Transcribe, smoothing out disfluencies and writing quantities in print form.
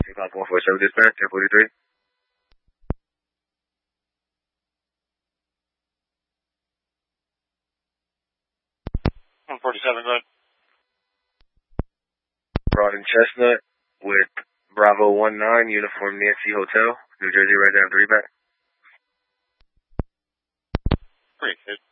Clock 147 dispatch, 1043. 147, go ahead. Broad and Chestnut with Bravo 19, Uniform Nancy Hotel, New Jersey, right down 3 back. Pretty good.